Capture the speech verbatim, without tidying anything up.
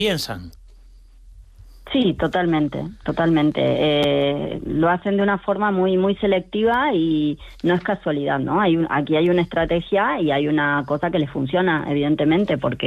piensan. Sí, totalmente, totalmente. Eh, lo hacen de una forma muy muy selectiva y no es casualidad, ¿no? Hay un, aquí hay una estrategia y hay una cosa que les funciona, evidentemente, porque